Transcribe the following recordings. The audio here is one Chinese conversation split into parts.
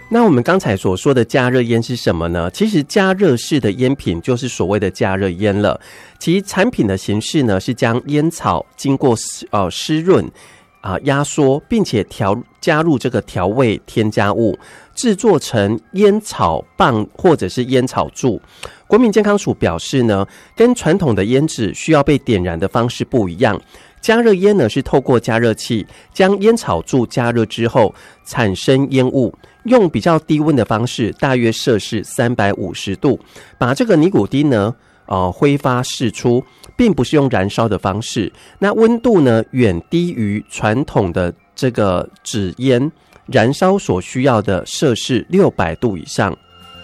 那我们刚才所说的加热烟是什么呢？其实加热式的烟品就是所谓的加热烟了。其产品的形式呢，是将烟草经过湿润压缩，并且加入这个调味添加物，制作成烟草棒或者是烟草柱。国民健康署表示呢，跟传统的烟纸需要被点燃的方式不一样。加热烟呢是透过加热器将烟草柱加热之后产生烟雾，用比较低温的方式，大约摄氏350度，把这个尼古丁呢挥发释出，并不是用燃烧的方式。那温度呢远低于传统的这个纸烟燃烧所需要的摄氏600度以上。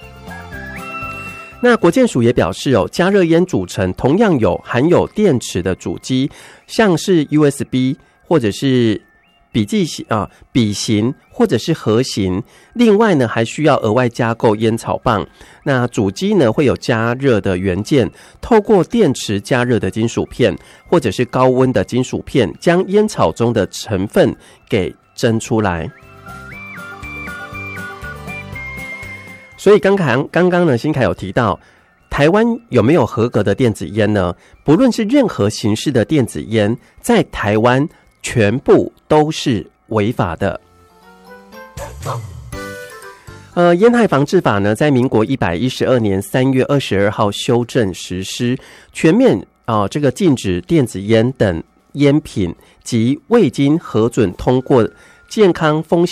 那国健署也表示加热烟组成同样含有电池的主机，像是 USB 或者是笔型或者是盒型，另外呢还需要额外加购烟草棒。那主机呢会有加热的元件，透过电池加热的金属片或者是高温的金属片，将烟草中的成分给蒸出来。所以刚刚呢，新凯有提到，台湾有没有合格的电子烟呢？不论是任何形式的电子烟，在台湾全部都是违法的。烟害防治法呢，在民国112年3月22号修正实施，全面这个禁止电子烟等烟品及未经核准通过健康风险